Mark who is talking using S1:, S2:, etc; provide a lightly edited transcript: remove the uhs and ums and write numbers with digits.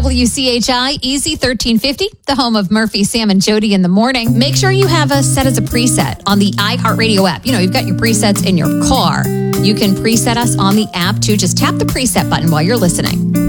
S1: WCHI Easy 1350, the home of Murphy, Sam, and Jody in the morning. Make sure you have us set as a preset on the iHeartRadio app. You know, you've got your presets in your car. You can preset us on the app too. Just tap the preset button while you're listening.